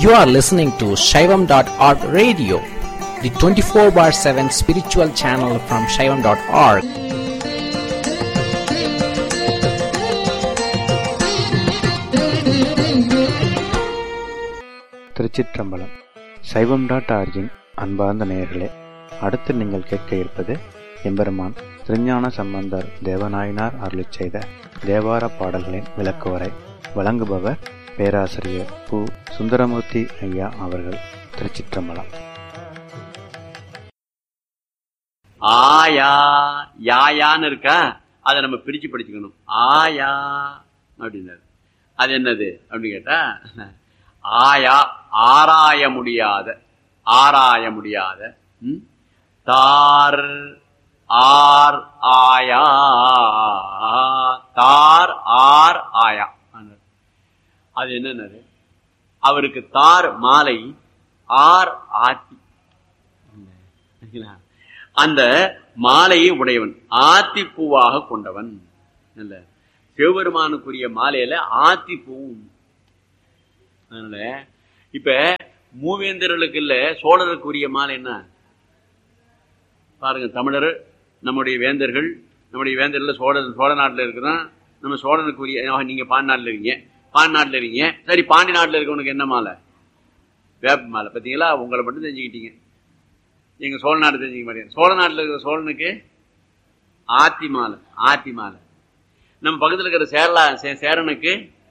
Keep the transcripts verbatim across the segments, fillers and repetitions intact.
You are listening to Shaivam dot org radio, the twenty-four bar seven spiritual channel from Shaivam dot org. திருச்சிற்றம்பலம். சைவம் dot origin அன்பார்ந்த நேயர்களே, அடுத்து நீங்கள் கேட்க இருப்பது எம்பெருமான் திருஞான சம்பந்தர் தேவநாயனார் அருளிச் செய்த தேவார பாடல்களின் விளக்குவரை. வழங்குபவர் பேராசிரியர் பு. சுந்தரமூர்த்தி ஐயா அவர்கள். திருச்சிற்றம்பலம். ஆயா யாயான்னு இருக்கா, அதை நம்ம பிரிச்சு படிச்சுக்கணும். ஆயா அப்படின்னாரு. அது என்னது அப்படின்னு கேட்டா, ஆயா ஆராய முடியாத, ஆராய முடியாத. தார் ஆர் ஆயா, தார் ஆர் ஆயா. அது என்னன்னு, அவருக்கு தார் மாலை, ஆர் ஆத்தி. அந்த மாலையை உடையவன், ஆத்தி பூவாக கொண்டவன். சிவபெருமானுக்குரிய மாலையில ஆத்தி பூவும். அதனால இப்ப மூவேந்தர்களுக்கு இல்ல, சோழருக்குரிய மாலை என்ன பாருங்க. தமிழர் நம்முடைய வேந்தர்கள், நம்முடைய வேந்தர்கள் சோழ சோழ நாட்டில் இருக்கிறான். நம்ம சோழனுக்குரிய, நீங்க பாண்டி நாட்டில் இருக்கீங்க, பாண்டி நாட்டில் இருக்கீங்க, சரி பாண்டி நாட்டில் இருக்கவனுக்கு என்ன மாலை? வேப்ப மாலை. பார்த்தீங்களா, உங்களை மட்டும் தெரிஞ்சுக்கிட்டீங்க, எங்க சோழ நாடு தெரிஞ்சுக்க மாட்டேங்க. சோழ நாட்டில் இருக்கிற சோழனுக்கு ஆத்தி மாலை, ஆத்தி மாலை. நம்ம பக்கத்தில் இருக்கிற சேரலா சேரனுக்கு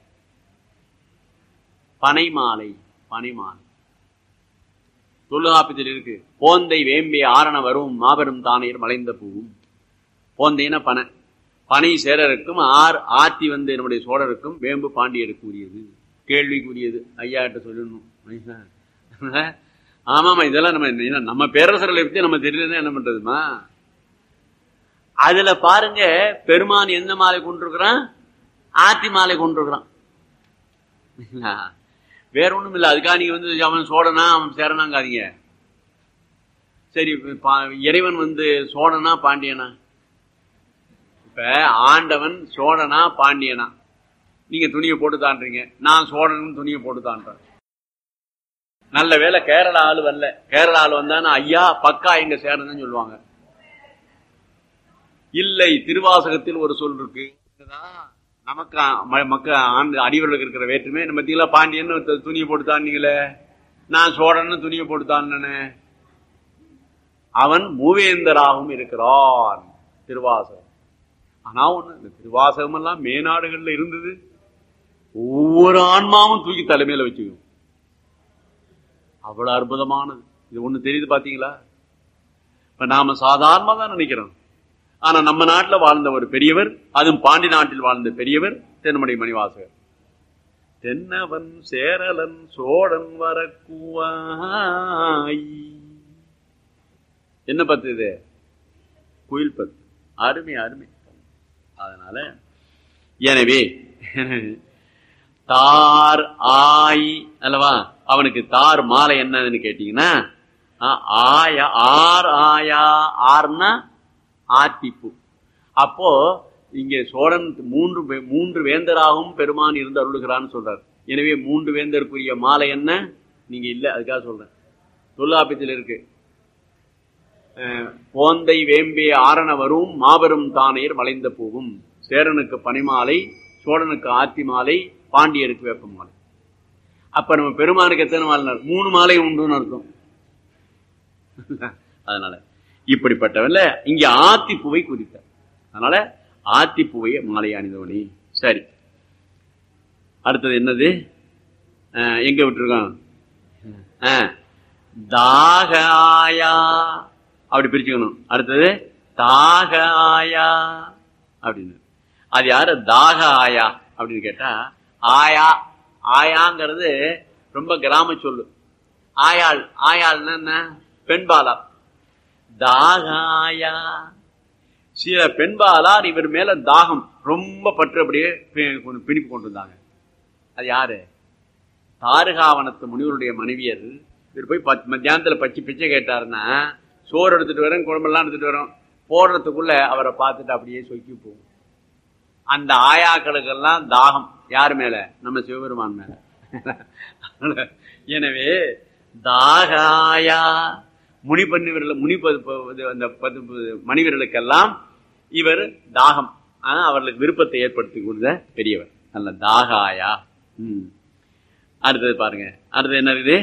பனை மாலை, பனை மாலை. தொல்காப்பியத்தில் இருக்கு, போந்தை வேம்பே ஆரண வரும் மாபெரும் தானையர் மலைந்த பூவும். போந்தைன்னா பனை, பனை சேரருக்கும் ஆர் ஆத்தி வந்து நம்முடைய சோழருக்கும், வேம்பு பாண்டியருக்கு உரியது, கேள்விக்குரியது. ஐயா கிட்ட சொல்லணும். ஆமாமா, இதெல்லாம் நம்ம நம்ம பேரரசர்களை பத்தி நம்ம தெரியலன்னா என்ன பண்றதுமா? அதுல பாருங்க, பெருமான் எந்த மாலை கொண்டிருக்கிறான்? ஆத்தி மாலை கொண்டிருக்கிறான். வேற ஒண்ணும் இல்லை. அதுக்காக நீங்க வந்து அவன் சோழனா அவன் சேரனாங்காதீங்க. சரி, இறைவன் வந்து சோழனா பாண்டியனா? இப்ப ஆண்டவன் சோழனா பாண்டியனா? நீங்க துணியை போட்டு தான்றீங்க, நான் சோழன் துணியை போட்டு தான்றேன். நல்ல வேலை கேரளா ஆளு வரல. கேரளா ஆளு வந்தானா ஐயா பக்கா எங்க சேரன்னு சொல்லுவாங்க. இல்லை, திருவாசகத்தில் ஒரு சொல் இருக்கு. நமக்கு மக்க ஆண்டு அடிவர்களுக்கு இருக்கிற வேற்றுமே. நம்ம தீங்களா பாண்டியன்னு துணியை போட்டு தாண்டீங்களே, நான் சோழன்னு துணியை போட்டு தாண்டனே. அவன் மூவேந்தராகவும் இருக்கிறான். திருவாசகம். ஆனா ஒண்ணு, இந்த திருவாசகம் எல்லாம் மேநாடுகள்ல இருந்தது. ஒவ்வொரு ஆன்மாவும் தூக்கி தலைமையில வச்சுக்கணும். அவ்வளவு அற்புதமானது. இது ஒண்ணு தெரியுது பாத்தீங்களா? இப்ப நாம சாதாரணமா தான் நினைக்கிறோம். ஆனா நம்ம நாட்டில் வாழ்ந்த ஒரு பெரியவர், அதுவும் பாண்டி நாட்டில் வாழ்ந்த பெரியவர் தென்மணி மணிவாசகர். தென்னவன் சேரலன் சோழன் வரக்குவாய். என்ன பத்து இது? குயில் பத்து. அருமை அருமை. அதனால எனவே தார் ஆய் அல்லவா, அவனுக்கு தார் மாலை என்னன்னு கேட்டீங்கன்னா, ஆயா ஆர் ஆயா. ஆர்னா ஆத்திப்பூ. அப்போ இங்கே சோழன் மூன்று மூன்று வேந்தராகவும் பெருமான் இருந்து அருளுகிறான்னு சொல்றார். எனவே மூன்று வேந்தருக்குரிய மாலை என்ன நீங்க இல்ல, அதுக்காக சொல்றேன். தொல்காப்பியத்தில் இருக்கு, போந்தை வேம்பே ஆரண வரும் மாபெரும் தானையர் மலைந்த பூவும். சேரனுக்கு பனிமாலை, சோழனுக்கு ஆத்தி மாலை, பாண்டியருக்கு வேப்ப மாலை. அப்ப நம்ம பெருமானுக்கு எத்தனை மாலை? மூணு மாலை உண்டுன்னு அர்த்தம். அதனால இப்படிப்பட்டவல்ல இங்க ஆத்திப்பூவை குறித்தார். அதனால ஆத்திப்பூவை மாலை அணிந்தவனி. சரி, அடுத்தது என்னது? எங்க விட்டுருக்கான்? தாகாயா, அப்படி பிரிச்சுக்கணும். அடுத்தது தாகாயா அப்படின்னு. அது யாரு? தாக ஆயா அப்படின்னு கேட்டா, ஆயா ஆயாங்கிறது ரொம்ப கிராம சொல்லு. ஆயாள், ஆயாள்னா என்ன? பெண்பாலா. தாகாயா, சில பெண்பாலார் இவர் மேல தாகம் ரொம்ப பற்று அப்படியே பிணிப்பு கொண்டு வந்தாங்க. அது யாரு? தாருகாவனத்து முனிவருடைய மனைவியர். இவர் போய் பத்து மத்தியானத்துல பச்சை பிச்சை கேட்டாருன்னா, சோறு எடுத்துட்டு வரேன், குழம்பெல்லாம் எடுத்துட்டு வரோம், போடுறதுக்குள்ள அவரை பார்த்துட்டு அப்படியே சொக்கி போகும். அந்த ஆயாக்களுக்கெல்லாம் தாகம் யாரு மேல? நம்ம சிவபெருமான் மேல. எனவே தாகாயா முனி பண்ணிவர்கள் முனி அந்த மனிதர்களுக்கெல்லாம் இவர் தாகம், ஆனா அவர்களுக்கு விருப்பத்தை ஏற்படுத்தி கொடுத்த பெரியவர். நல்ல தாகாயா. ம் அடுத்தது பாருங்க, அடுத்தது என்ன இருக்குது?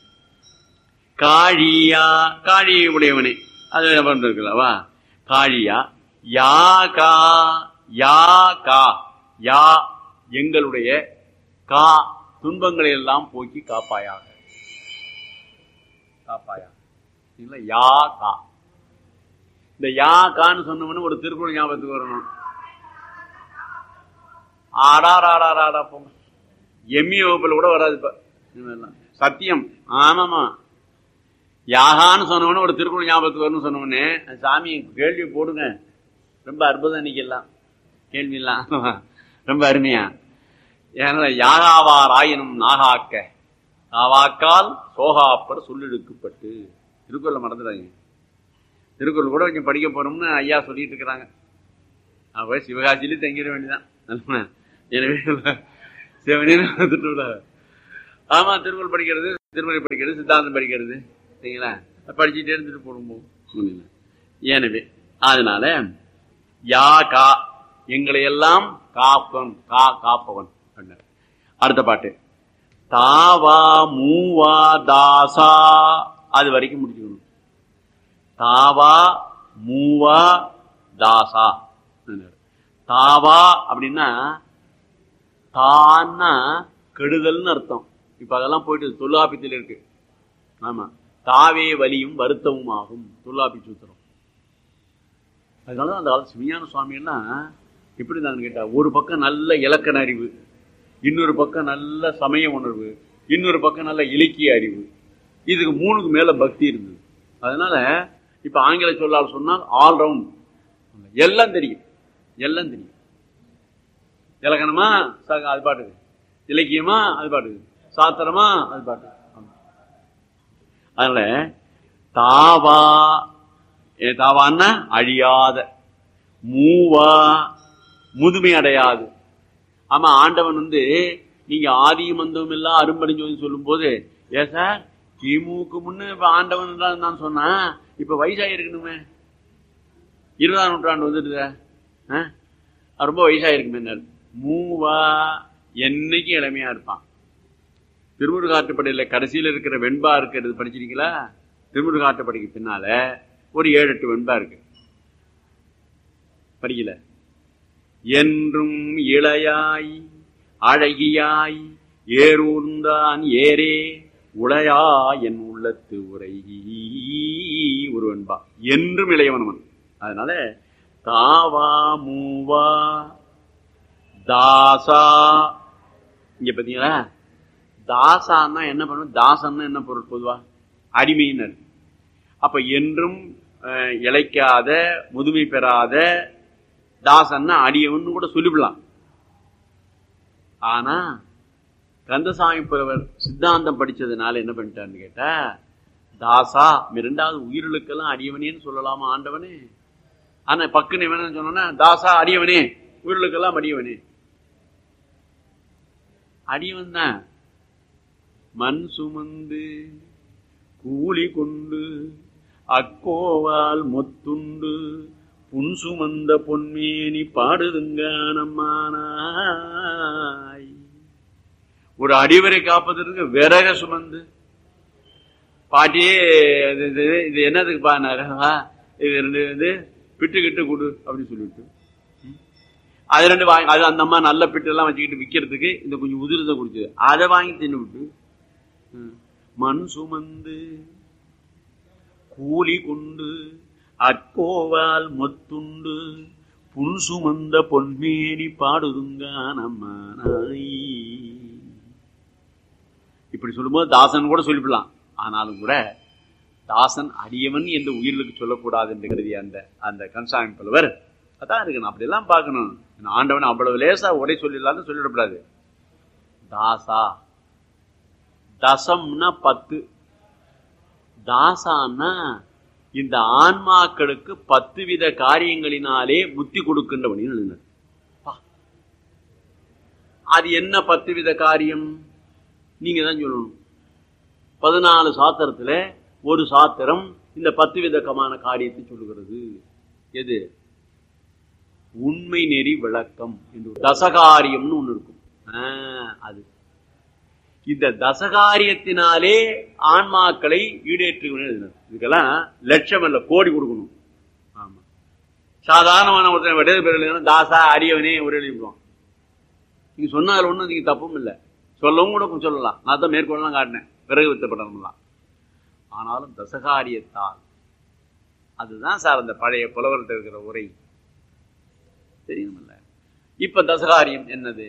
காழியா, காழி உடையவனே, அது இருக்குல்லவா? காழியா யா கா யா கா யா எங்களுடைய கா துன்பங்களை எல்லாம் போக்கி காப்பாயாக, காப்பாயா. யா கா, இந்த யா கான்னு சொன்னோம்னு ஒரு திருக்குறள் ஞாபகத்துக்கு வரணும். ஆடாராடாடா போங்க, எம்மி வகுப்புல கூட வராது இப்ப சத்தியம். ஆமாமா, யாகான்னு சொன்னவொன்னு ஒரு திருக்குறள் ஞாபகத்துக்கு வரணும்னு சொன்னோடனே சாமி கேள்வி போடுங்க, ரொம்ப அற்புதம் இன்னைக்கெல்லாம் கேள்வி எல்லாம் ரொம்ப அருமையா. ஏன்னா யாகாவார் ஆயினும் நாகாக்க நாவாக்கால் சோகாப்பர் சொல்லிடுக்கப்பட்டு திருக்குறளை மறந்துடாங்க. திருக்குறள் கூட கொஞ்சம் படிக்க போறோம்னு ஐயா சொல்லிட்டு இருக்கிறாங்க. அப்ப சிவகாசியிலே தங்கிட வேண்டியதான். எனவே சிவனேன்னு வந்துட்டு ஆமா, திருக்குறள் படிக்கிறது, திருமறை படிக்கிறது, சித்தாந்தம் படிக்கிறது, சரிங்களா? படிச்சுட்டே இருந்துட்டு போடும்போது. எனவே அதனால யா கா எங்களை எல்லாம் காப்பவன், கா காப்பவன். அடுத்த பாட்டு தாவா மூவா தாசா, அது வரைக்கும் முடிச்சுக்கணும். தாவா மூவா தாசா. தாவா அப்படின்னா தான்னா கெடுதல்னு அர்த்தம். இப்ப அதெல்லாம் போயிட்டு தொல்லாபியத்தில் இருக்கு. ஆமா, தாவே வலியும் வருத்தமும் ஆகும் தொல்லாபி சூத்திரம். அதனால அந்த காலத்து சிவஞான சுவாமி எல்லாம் எப்படி இருந்தாங்கன்னு கேட்டா, ஒரு பக்கம் நல்ல இலக்கண அறிவு, இன்னொரு பக்கம் நல்ல சமய உணர்வு, இன்னொரு பக்கம் நல்ல இலக்கிய அறிவு, இதுக்கு மூணுக்கு மேல பக்தி இருந்தது. அதனால இப்ப ஆங்கில சொல்லால் சொன்னால் ஆல்ரவுண்ட், எல்லாம் தெரியும், எல்லாம் தெரியும். இலக்கணமா அது பாட்டுக்கு, இலக்கியமா அது பாட்டுக்கு, சாத்திரமா அது பாட்டுக்கு. அதனால தாவா, தாவான்னா அழியாத, மூவா முதுமை அடையாது. ஆமா, ஆண்டவன் வந்து நீங்க ஆதியும் அந்தவும் எல்லாம் அரும்படிஞ்சோன்னு சொல்லும் போது, ஏ சார் கிமுக்கு முன்னு இப்ப ஆண்டவன் தான் சொன்னா, இப்ப வயசாயிருக்கணுமே, இருபதாம் நூற்றாண்டு வந்துடுத, ரொம்ப வயசாயிருக்குமே. மூவா என்னைக்கு இளமையா இருப்பான். திருமுருகாற்றுப்படையில கடைசியில இருக்கிற வெண்பா இருக்கிறது படிச்சிருக்கீங்களா? திருமுருகாற்றுப்படைக்கு பின்னால ஒரு ஏழு எட்டு வெண்பா இருக்கு, படிக்கல. என்றும் இளையாய் அழகியாய் ஏரூர்ந்தான் ஏரே உளையா என் உள்ளத்து உரை ஒரு வெண்பா, என்றும் இளையவனவன். அதனால தாவா மூவா தாசா. இங்க பாத்தீங்களா, தாசான்னா என்ன பண்ணும், தாசன்னா என்ன பொருள்? பொதுவா அடிமையினர். அப்ப என்றும் இழைக்காத முதுமை பெறாத தாசன்னா அடியவன் கூட சொல்லிவிடலாம். ஆனா கந்தசாமி புலவர் சித்தாந்தம் படிச்சதுனால என்ன பண்ணிட்டான்னு கேட்டா, தாசா இரண்டாவது உயிர்களுக்கெல்லாம் அடியவனேன்னு சொல்லலாமா ஆண்டவனே? ஆனா பக்குன்னு வேணும்னு சொன்னா தாசா அடியவனே, உயிர்களுக்கெல்லாம் அடியவனே. அடியவன் தான் மண் சுமந்து கூலி கொண்டு அக்கோவால் மொத்துண்டு புன் சுமந்த பொன்மேனி பாடுதுங்க நம்மானாய். ஒரு அடிவரை காப்பதற்கு விறக சுமந்து பாட்டியே இது என்னதுக்கு பாருங்க, இது ரெண்டு இது பிட்டு கிட்டு கொடு அப்படின்னு சொல்லிட்டு அது ரெண்டு வாங்கி, அது அந்த அம்மா நல்ல பிட்டு எல்லாம் வச்சுக்கிட்டு விற்கிறதுக்கு இந்த கொஞ்சம் உதிரத்தை குடிச்சது, அதை வாங்கி தின்னு விட்டு மண் சுமந்து கூலி கொண்டு அக்கோவால் மொத்துண்டு புன் சுமந்த பொன்மேனி பாடுதுங்க நம்மானாய். இப்படி சொல்லும்போது தாசன் கூட சொல்லிவிடலாம். ஆனாலும் கூட தாசன் அடியவன் என்று உயிர்களுக்கு சொல்லக்கூடாது என்று கருதிய அந்த அந்த கந்தசாமி புலவர் அதான் இருக்கணும். அப்படி எல்லாம் பார்க்கணும். ஆண்டவன் அவ்வளவு லேசா ஒரே சொல்லிடலான்னு சொல்லிடக்கூடாது. தாசா, தசம்னா பத்து, தாசான்னா இந்த ஆன்மாக்களுக்கு பத்து வித காரியங்களினாலே முத்தி கொடுக்கின்றவன். அது என்ன பத்து வித காரியம்? நீங்க தான் சொல்லணும். பதினாலு சாத்திரத்துல ஒரு சாத்திரம் இந்த பத்து விதமான காரியத்தை சொல்லுகிறது. எது? உண்மை நெறி விளக்கம் என்று தசகாரியம்னு ஒண்ணு இருக்கும். அது இந்த தசகாரியத்தினாலே ஆன்மாக்களை ஈடேற்று. இதுக்கெல்லாம் லட்சம் அல்ல, கோடி கொடுக்கணும். ஆமா, சாதாரணமான ஒருத்தர் விட பேர் தாசா அரியவனே ஒரு எழுதிடுவான். நீங்க சொன்னாலும் ஒண்ணும் நீங்க தப்பும் இல்லை, சொல்லவும் கூட சொல்லலாம். நான் தான் மேற்கொள்ளலாம் காட்டினேன், பிறகு வித்தப்படலாம். ஆனாலும் தசகாரியத்தால் அதுதான் சார் அந்த பழைய புலவர்கிட்ட இருக்கிற உரை தெரியுமில்ல. இப்ப தசகாரியம் என்னது?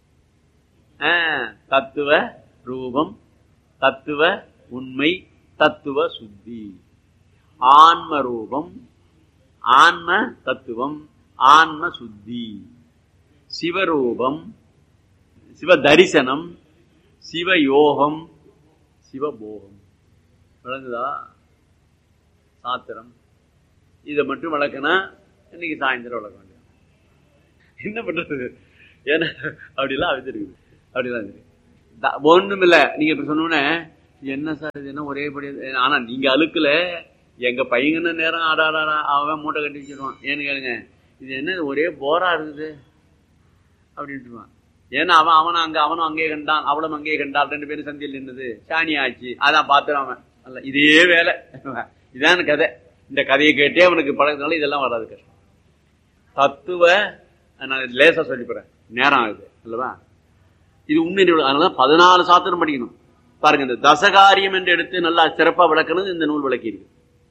தத்துவ ரூபம், தத்துவ உண்மை, தத்துவ சுத்தி. ஆன்ம ரூபம், ஆன்ம தத்துவம், ஆன்ம சுத்தி. சிவரூபம், சிவ தரிசனம், சிவயோகம், சிவபோகம். விளங்குதா? சாத்திரம் இதை மட்டும் வளர்க்கனா இன்னைக்கு சாயந்தரம் வளர்க்க வேண்டிய என்ன பண்றது? ஏன்னா அப்படிலாம் அமைச்சிருக்குது. அப்படிலாம் இருக்கு. ஒண்ணும் இல்ல. நீங்க இப்ப சொன்னோன்னே என்ன சார் இது என்ன ஒரேபடி? ஆனா நீங்க அழுக்கல, எங்க பையங்கன்னு நேரம் ஆடாடா அவன் மூட்டை கட்டி வச்சிருவான். ஏன்னு கேளுங்க, இது என்ன ஒரே போரா இருக்குது அப்படின்ட்டுருவான். ஏன்னா அவன் அவனும் அங்க அவனும் அங்கேயே கண்டான், அவளும் அங்கேயே கண்டாள், ரெண்டு பேரும் சந்தியில் நின்றது, சாணி ஆச்சு, அதான் பாத்துறான் அவன். அல்ல இதே வேலை, இதான் கதை. இந்த கதையை கேட்டே அவனுக்கு பழகிறதுனால இதெல்லாம் வராது, கஷ்டம். தத்துவ நான் லேசா சொல்லிப்பறேன், நேரம் ஆகுது அல்லவா? இது உண்மை. அதனால பதினாலு சாத்திரம் படிக்கணும் பாருங்க. இந்த தசகாரியம் என்று எடுத்து நல்லா சிறப்பா விளக்கணும் இந்த நூல் விளக்கி இருக்கு.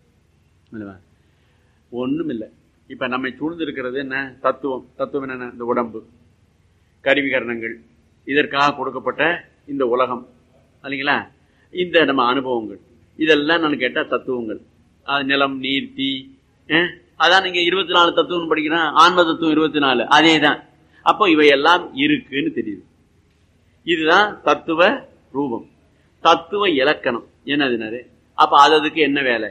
ஒண்ணும் இல்லை. இப்ப நம்மை சூழ்ந்து இருக்கிறது என்ன? தத்துவம். தத்துவம் என்ன? இந்த உடம்பு, கருவிகரணங்கள், இதற்காக கொடுக்கப்பட்ட இந்த உலகம் இல்லைங்களா? இந்த நம்ம அனுபவங்கள், இதெல்லாம் நான் கேட்டா தத்துவங்கள். நிலம், நீர், தீ. அதான் நீங்க இருபத்தி நாலு தத்துவம் படிக்கிறேன், ஆன்ம தத்துவம் இருபத்தி நாலு, அதே தான். அப்போ இவையெல்லாம் இருக்குன்னு தெரியுது. இதுதான் தத்துவ ரூபம். தத்துவ இலக்கணம் என்னதுனாரு? அப்ப அதுக்கு என்ன வேலை?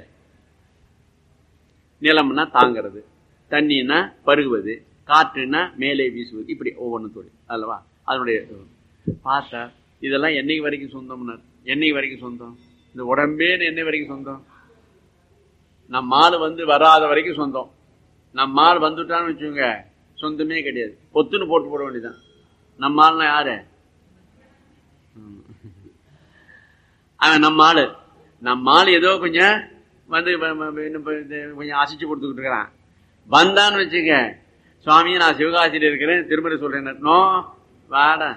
நிலம்னா தாங்கிறது, தண்ணின்னா பருகுவது, காற்றுன்னா மேலே வீசுவது, இப்படி ஒவ்வொன்றும் தொழில் அல்லவா? அதனுடைய பார்த்தா இதெல்லாம் என்னைக்கு வரைக்கும் சொந்தம்னார். என்னைக்கு வரைக்கும் சொந்தம்? இந்த உடம்பே என்னை வரைக்கும் சொந்தம். நம்மால் வந்து வராத வரைக்கும் சொந்தம். நம்மால் வந்துட்டான்னு வச்சுக்கோங்க, சொந்தமே கிடையாது. பொத்துன்னு போட்டு போட வேண்டியதான். நம்மால்னா யாரு? அவன் நம்மாள். நம்மால் ஏதோ கொஞ்சம் வந்து கொஞ்சம் அசைச்சு கொடுத்துக்கிட்டு இருக்கிறான். வந்தான்னு வச்சுக்க, சுவாமியை நான் சிவகாசியில் இருக்கிறேன், திருமணம் சொல்றேன், நோ வாடா.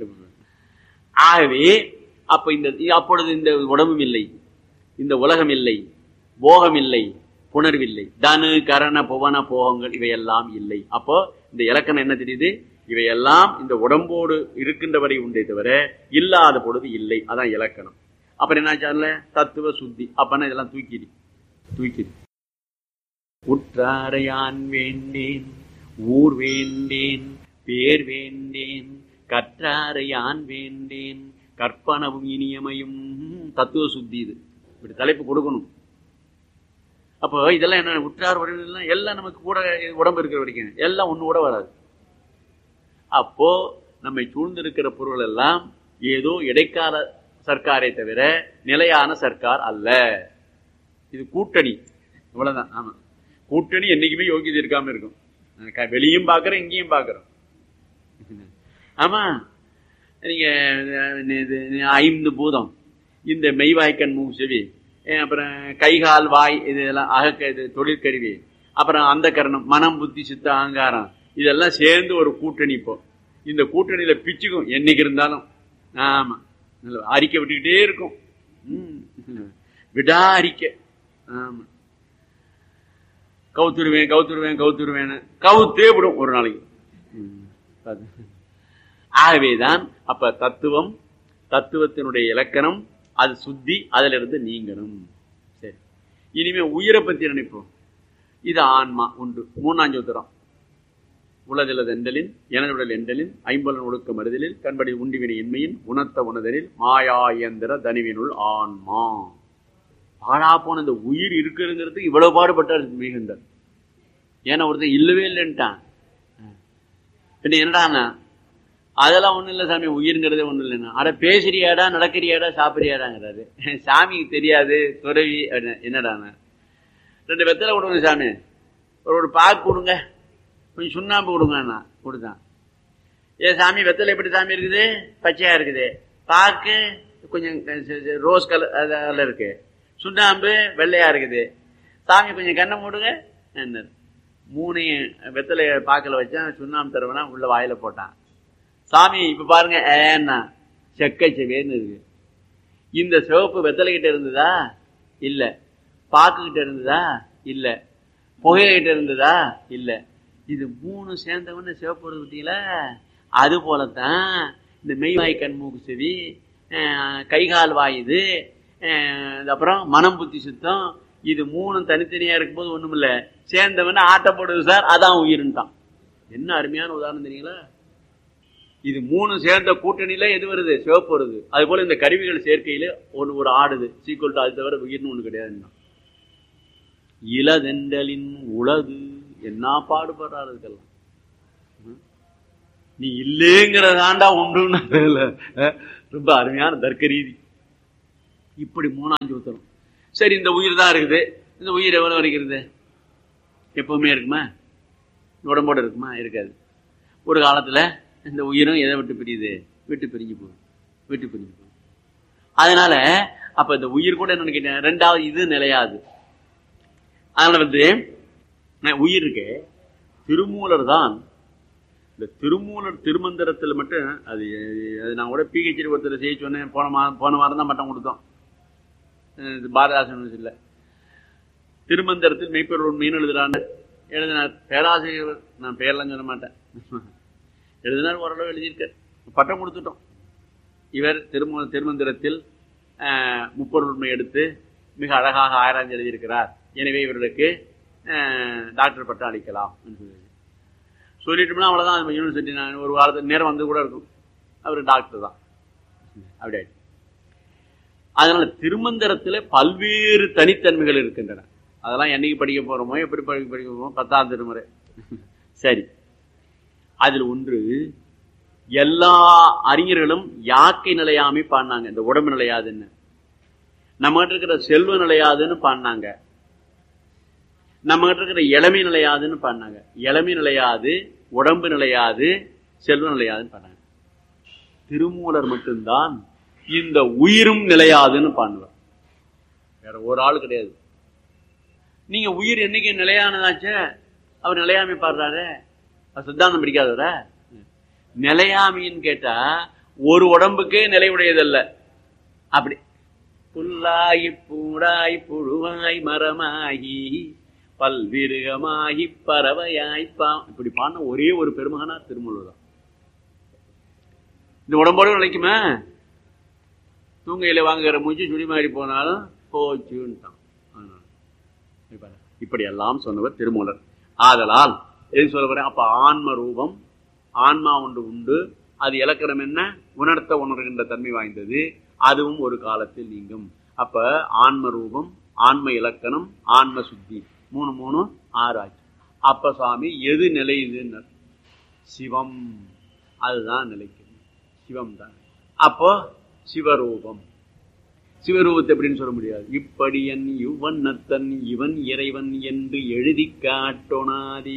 ஆகவே அப்ப இந்த அப்பொழுது இந்த உடம்பும் இல்லை, இந்த உலகம் இல்லை, போகம் இல்லை, புணர்வில்லை, தனு கரண புவன போகங்கள் இவையெல்லாம் இல்லை. அப்போ இந்த இலக்கணம் என்ன தெரியுது? இவையெல்லாம் இந்த உடம்போடு இருக்கின்றவரை உண்டே தவிர இல்லாத பொழுது இல்லை. அதான் இலக்கணம். அப்புறம் என்ன? தத்துவ சுத்தி. அப்பனா இதெல்லாம் தூக்கிடு தூக்கிடு உற்றாரையான் வேண்டேன், ஊர் வேண்டேன், பேர் வேண்டேன், கற்றாரையான் வேண்டேன், கற்பனவும் இனியமையும். தத்துவ சுத்தி. இது இப்படி தலைப்பு கொடுக்கணும். அப்போ இதெல்லாம் என்ன? உற்றார் உறவினர்கள் எல்லாம் நமக்கு கூட உடம்பு இருக்கிற வரைக்கும் எல்லாம் ஒண்ணு கூட வராது. அப்போ நம்மை சூழ்ந்திருக்கிற பொருள் எல்லாம் ஏதோ இடைக்கால சர்க்காரை தவிர நிலையான சர்க்கார் அல்ல. இது கூட்டணி, இவ்வளவுதான். ஆமா, கூட்டணி என்னைக்குமே யோகியதை இருக்காம இருக்கும். வெளியும் பாக்குறோம், இங்கேயும் பாக்குறோம். ஆமா, நீங்க ஐந்து பூதம், இந்த மெய்வாய்க்கண் மூக்கு செவி, அப்புறம் கைகால் வாய், இதெல்லாம் அகக்க இது தொழிற்கருவி, அப்புறம் அந்த கரணம், மனம் புத்தி சித்த அகங்காரம், இதெல்லாம் சேர்ந்து ஒரு கூட்டணி. இப்போ இந்த கூட்டணியில பிச்சுக்கும் என்னைக்கு இருந்தாலும். ஆமா, அறிக்கை விட்டுக்கிட்டே இருக்கும். விடா அறிக்கை. ஆமா, கவுத்துருவேன் கவுத்துருவேன் கவுத்துருவேன்னு கவுத்தே விடும் ஒரு நாளைக்கு. ஆகவேதான் அப்ப தத்துவம், தத்துவத்தினுடைய இலக்கணம், அது சுத்தி, அதுல இருந்து நீங்கணும். சரி, இனிமே உயிரை பத்தி நினைப்போம். இது ஆன்மா உண்டு. மூணாம் சூத்திரம். உளதிலது எண்டலின் எனதுடல் எண்டலின் ஐம்பலன் ஒழுக்க மறுதலில் கண்படி உண்டிவினை இன்மையின் உணர்த்த உணதலில் மாயா இயந்திர தனிவினுள் ஆன்மா. பாழா போன இந்த உயிர் இருக்குங்கிறதுக்கு இவ்வளவு பாடுபட்டார் மிகுந்தார். ஏன்னா ஒருத்தர் இல்லவே இல்லைன்ட்டான். பின்ன என்னடானா அதெல்லாம் ஒண்ணும் இல்ல சாமி, உயிர்ங்கிறதே ஒண்ணும் இல்லைன்னா. அட பேசுறியாடா, நடக்கிறியாடா, சாப்பிடுறியாடாங்கிறாரு. சாமிக்கு தெரியாது துறவி என்னடான. ரெண்டு வெத்தலை கொடுங்க சாமி, ஒரு ஒரு பாக்கு கொடுங்க, கொஞ்சம் சுண்ணாம்பு கொடுங்கண்ணா. கொடுத்தான். ஏ சாமி வெத்தலை எப்படி சாமி இருக்குது? பச்சையா இருக்குது. பாக்கு கொஞ்சம் ரோஸ் கலர் அதில் இருக்கு, சுண்ணாம்பு வெள்ளையா இருக்குது. சாமி கொஞ்சம் கண்ணை மூடுங்க என்ன. மூணையும் வெத்தலைய பாக்கில் வச்சான், சுண்ணாம்பு தருவனா உள்ள வாயில போட்டான். சாமி இப்ப பாருங்க ஏன்னா செக்கை செவேன்னு இருக்கு. இந்த சிவப்பு வெத்தலை கிட்ட இருந்ததா இல்ல, பாக்கு கிட்ட இருந்ததா இல்ல, புகைகிட்ட இருந்ததா இல்ல, இது மூணு சேர்ந்தவன்னு சிவப்பு வருது பார்த்தீங்களா? அது போலத்தான் இந்த மெய்வாய் கண் மூக்கு செவி கைகால் வாயுது, அப்புறம் மனம் புத்தி சுத்தம், இது மூணும் தனித்தனியா இருக்கும்போது ஒண்ணும் இல்ல, சேர்ந்தவன ஆட்டப்படுது சார், அதான் உயிருன்ட்டான். என்ன அருமையான உதாரணம் தெரியுங்களா? இது மூணு சேர்ந்த கூட்டணியில எது வருது? சிவப்பு வருது. அது போல இந்த கருவிகள் சேர்க்கையில ஒன்று ஒரு ஆடுது, சீக்கிரம் அது தவிர உயிர்னு ஒண்ணு கிடையாது. இளதெண்டலின் உலகு என்ன பாடுபடுறாரு இதுக்கெல்லாம். நீ இல்லைங்கிறதாண்டா ஒன்று. ரொம்ப அருமையான தர்க்க ரீதி. இப்படி மூணாஞ்சு ஊத்தணும். சரி, இந்த உயிர் தான் இருக்குது. இந்த உயிர் எவ்வளவு வரைக்கிறது? எப்பவுமே இருக்குமா? உடம்போடு இருக்குமா? இருக்காது. ஒரு காலத்துல இந்த உயிரும் எதை விட்டு பிரியுது? விட்டு பிரிஞ்சு போகுது, விட்டு பிரிஞ்சு போகுது. அதனால அப்ப இந்த உயிர் கூட என்ன கேட்டேன், ரெண்டாவது இது நிலையாது. அதனால வந்து உயிர் இருக்கு. திருமூலர் தான் இந்த திருமூலர் திருமந்திரத்தில் மட்டும் அது அது நான் கூட பிஹெச்டி ஒருத்தர் செய்ய சொன்னேன். போன மா போன வாரம் தான் மட்டம் கொடுத்தோம். பாரதாசன் இல்லை, திருமந்திரத்தில் மெய்ப்பொருள் உண்மைன்னு எழுதுறான்னு எழுதினார் பேராசிரியர். நான் பேரெல்லாம் சொல்ல மாட்டேன், எழுதினார். ஓரளவு எழுதியிருக்கார், பட்டம் கொடுத்துட்டோம். இவர் திரும திருமந்திரத்தில் முப்பொருள் உண்மை எடுத்து மிக அழகாக ஆராய்ச்சி எழுதியிருக்கிறார். எனவே இவர்களுக்கு டாக்டர் பட்டம் அளிக்கலாம் சொல்லிட்டோம்னா அவ்வளவுதான். யூனிவர்சிட்டி நான் ஒரு வாரத்துக்கு நேரம் வந்து கூட இருக்கும், அவர் டாக்டர் தான். அப்படி ஆயிடுச்சு. அதனால திருமந்திரத்துல பல்வேறு தனித்தன்மைகள் இருக்கின்றன. அதெல்லாம் என்னைக்கு படிக்க போறோமோ, எப்படி படிக்க படிக்க போறோமோ, பத்தாம் திருமுறை. சரி, அதில் ஒன்று எல்லா அறிஞர்களும் யாக்கை நிலையாமை பாடினாங்க. இந்த உடம்பு நிலையாதுன்னு, நம்ம கிட்ட இருக்கிற செல்வ நிலையாதுன்னு பாடினாங்க. நம்ம கிட்ட இருக்கிற இளமை நிலையாதுன்னு பாடினாங்க. இளமை நிலையாது, உடம்பு நிலையாது, செல்வ நிலையாதுன்னு பாடினாங்க. திருமூலர் மட்டும்தான் இந்த உயிரும் நிலையாதுன்னு பாடுவார். வேற ஒரு ஆள் கிடையாது. நீங்க உயிர் என்னைக்கு நிலையானதாச்ச அவர் நிலையாமை பாடுறாரு, சித்தாந்தம் பிடிக்காதவர. நிலையாமின்னு கேட்டா ஒரு உடம்புக்கே நிலை உடையதல்ல. அப்படி புல்லாகி பூடாய் புழுவாய் மரமாகி பல்விருகமாகி பறவையாய்ப்பா, இப்படி பாடின ஒரே ஒரு பெருமகனா திருமூலர் தான். இந்த உடம்போடு நிலைக்குமா? தூங்கையில வாங்குகிற மூச்சு சுடி மாறி போனாலும் போச்சுன்ட்டான். இப்படி எல்லாம் சொன்னவர் திருமூலர். ஆதலால் எது சொல்ல போறேன், அப்ப ஆன்ம ரூபம், ஆன்மா ஒன்று உண்டு. அது இலக்கணம் என்ன? உணர்த்த உணர்கின்ற தன்மை வாய்ந்தது. அதுவும் ஒரு காலத்தில் நீங்கும். அப்ப ஆன்ம ரூபம், ஆன்ம இலக்கணம், ஆன்ம சுத்தி, மூணு மூணு ஆறு ஆச்சு. அப்ப சாமி எது நிலையுதுன்னு? சிவம். அதுதான் நிலைக்கும், சிவம் தான். அப்போ சிவரூபம். சிவரூபத்தை எப்படின்னு சொல்ல முடியாது. இப்படியன் இவ்வண்ணத்தன் இவன் இறைவன் என்று எழுதி காட்டோனாதே.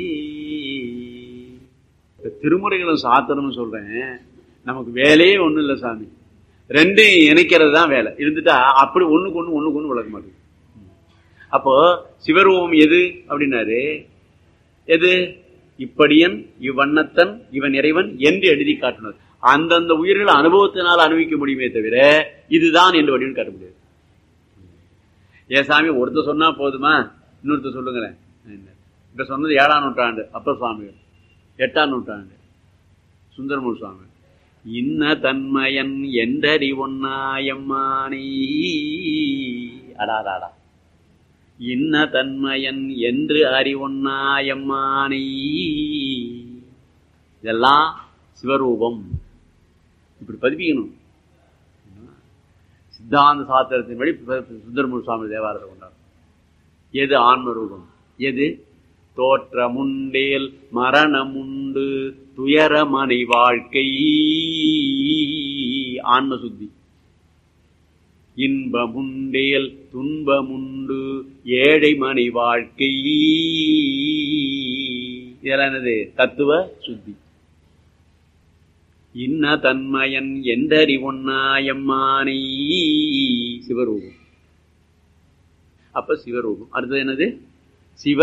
திருமுறைகளும் சாத்தனும் சொல்றேன். நமக்கு வேலையே ஒண்ணும் இல்லை சாமி, ரெண்டையும் இணைக்கிறது தான் வேலை. இருந்துட்டா அப்படி ஒண்ணுக்கு ஒண்ணு ஒண்ணுக்கு ஒண்ணு வளர்க்க மாட்டேங்குது. அப்போ சிவரூபம் எது அப்படின்னாரு, எது? இப்படியன் இவ்வண்ணத்தன் இவன் இறைவன் என்று எழுதி காட்டினார். அந்தந்த உயிர்கள் அனுபவத்தினால் அனுபவிக்க முடியுமே தவிர இதுதான் என்று வடிவம் காட்ட முடியாது. ஏன் சாமி ஒருத்தர் சொன்னா போதுமா? இன்னொருத்தர் சொல்லுங்களேன். இப்ப சொன்னது ஏழாம் நூற்றாண்டு அப்பர் சுவாமிகள், எட்டாம் நூற்றாண்டு சுந்தரமூர் சுவாமி. இன்ன தன்மயன் என்றறி ஒன்னாயம்மானி. அடாடாடா, இன்ன தன்மயன் என்று அறிவொன்னாயம்மானி. இதெல்லாம் சிவரூபம். இப்படி பதிப்பிக்கணும். சித்தாந்த சாத்திரத்தின்படி சுந்தரமூர் சுவாமி தேவாரத்தை கொண்டார். எது ஆன்ம ரூபம், எது தோற்றமுண்டேல் மரணமுண்டு துயரமனை வாழ்க்கை. ஆன்ம சுத்தி. இன்பமுண்டேல் துன்பமுண்டு ஏழை மனை வாழ்க்கை. இதெல்லாம் என்னது? தத்துவ சுத்தி. இன்ன தன்மயன் எந்தறிவொன்னாயம்மானை. சிவரூபம். அப்ப சிவரூபம். அடுத்தது என்னது? சிவ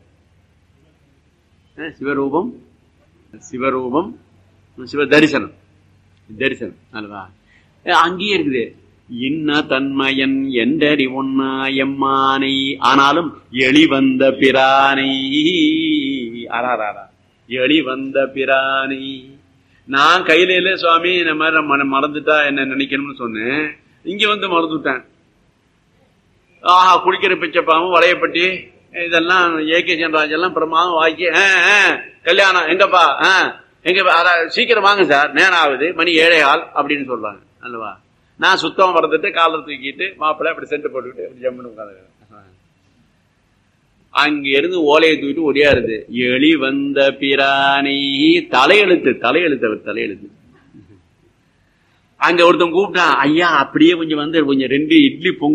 சிவரூபம், சிவரூபம், சிவ தரிசனம். தரிசனம் அல்லவா? அங்கேயே இருக்குது. இன்ன தன்மயன் எந்தறிவொன்னாயம்மானை. ஆனாலும் எளிவந்த பிரானை. ஆறாரா எளிவந்த பிரானை. நான் கையில இல்ல சுவாமி, இந்த மாதிரி மறந்துட்டா என்ன நினைக்கணும்னு சொன்னேன். இங்க வந்து மறந்துட்டேன். ஆஹா, குடிக்கிற பிச்சைப்பாவும் வளையப்பட்டி இதெல்லாம் ஏகே சென்ராஜ் எல்லாம் பிரமாதம் வாக்கி கல்யாணம் எங்கப்பா எங்க சீக்கிரம் வாங்க சார், நேரம் ஆகுது, மணி ஏழை ஆள் அப்படின்னு சொல்றாங்க அல்லவா? நான் சுத்தம் மறந்துட்டு காலர் தூக்கிட்டு மாப்பிள்ளை அப்படி சென்ட் போட்டுக்கிட்டு அப்படி ஜம்முன்னு உட்காந்து அங்க இருந்து ஓலையை தூக்கிட்டு ஒடியாருது. எளி வந்த பிரானை. தலையெழுத்து தலையெழுத்து அவர் தலையெழுத்து. அங்க ஒருத்தன் கூப்பிட்டான், ஐயா அப்படியே கொஞ்சம் வந்து கொஞ்சம் ரெண்டு இட்லி பொங்கல்